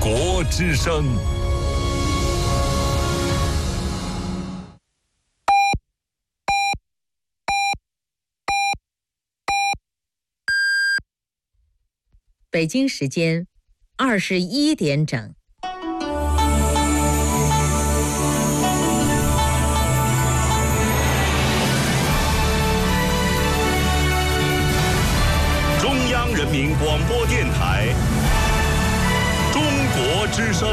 国之声。 北京时间21点整。 中央人民广播电台中国之声。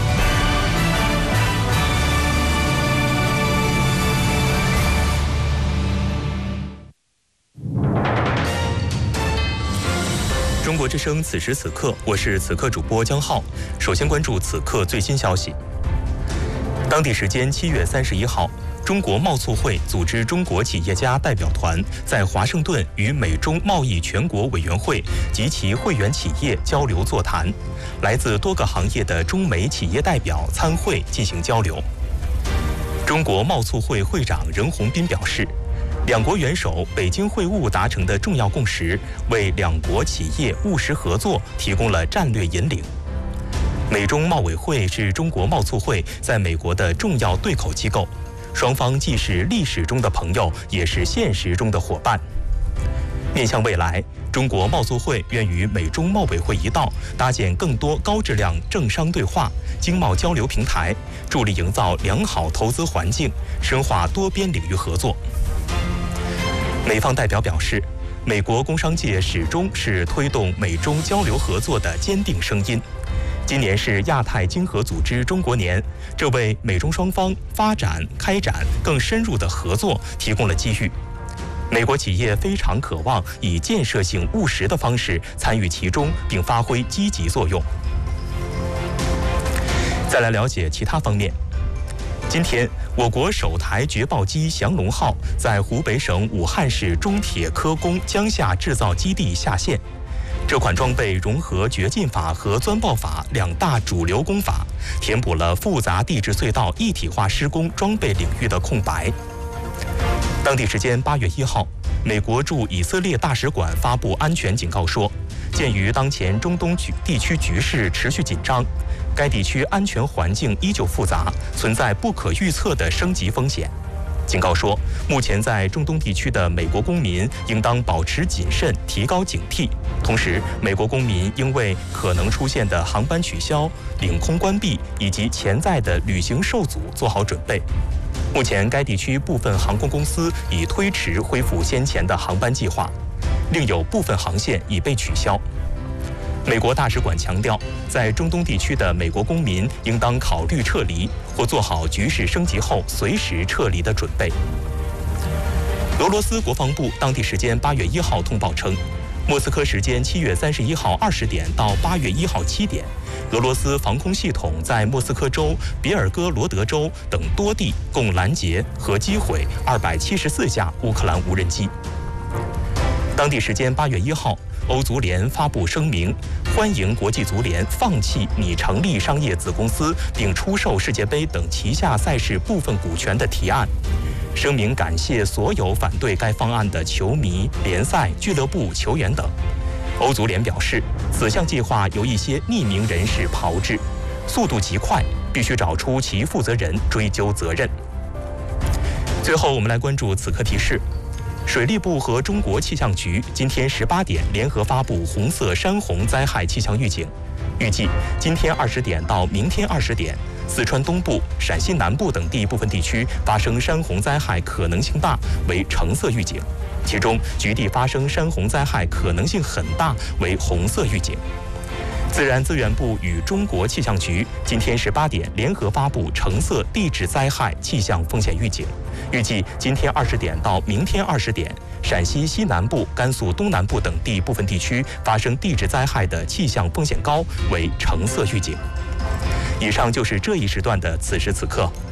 中国之声此时此刻，我是此刻主播江浩。首先关注此刻最新消息。当地时间7月31号，中国贸促会组织中国企业家代表团在华盛顿与美中贸易全国委员会及其会员企业交流座谈，来自多个行业的中美企业代表参会进行交流。中国贸促会会长任洪斌表示，两国元首北京会晤达成的重要共识，为两国企业务实合作提供了战略引领。美中贸委会是中国贸促会在美国的重要对口机构，双方既是历史中的朋友，也是现实中的伙伴。面向未来，中国贸促会愿与美中贸委会一道，搭建更多高质量政商对话、经贸交流平台，助力营造良好投资环境，深化多边领域合作。美方代表表示，美国工商界始终是推动美中交流合作的坚定声音。今年是亚太经合组织中国年，这为美中双方开展更深入的合作提供了机遇。美国企业非常渴望以建设性务实的方式参与其中，并发挥积极作用。再来了解其他方面。今天，我国首台掘爆机降龙号在湖北省武汉市中铁科工江夏制造基地下线。这款装备融合掘进法和钻爆法两大主流工法，填补了复杂地质隧道一体化施工装备领域的空白。当地时间8月1号，美国驻以色列大使馆发布安全警告说，鉴于当前中东地区局势持续紧张，该地区安全环境依旧复杂，存在不可预测的升级风险。警告说，目前在中东地区的美国公民应当保持谨慎，提高警惕。同时，美国公民应为可能出现的航班取消、领空关闭以及潜在的旅行受阻做好准备。目前，该地区部分航空公司已推迟恢复先前的航班计划，另有部分航线已被取消。美国大使馆强调，在中东地区的美国公民应当考虑撤离或做好局势升级后随时撤离的准备。俄罗斯国防部当地时间8月1号通报称，莫斯科时间7月31号20点到8月1号7点，俄罗斯防空系统在莫斯科州、别尔哥罗德州等多地共拦截和击毁274架乌克兰无人机。当地时间8月1号，欧足联发布声明，欢迎国际足联放弃拟成立商业子公司并出售世界杯等旗下赛事部分股权的提案。声明感谢所有反对该方案的球迷、联赛、俱乐部、球员等。欧足联表示，此项计划由一些匿名人士炮制，速度极快，必须找出其负责人，追究责任。最后，我们来关注此刻提示。水利部和中国气象局今天18点联合发布红色山洪灾害气象预警，预计今天20点到明天20点，四川东部、陕西南部等地部分地区发生山洪灾害可能性大，为橙色预警；其中局地发生山洪灾害可能性很大，为红色预警。自然资源部与中国气象局今天18点联合发布橙色地质灾害气象风险预警，预计今天20点到明天20点，陕西西南部、甘肃东南部等地部分地区发生地质灾害的气象风险高，为橙色预警。以上就是这一时段的此时此刻，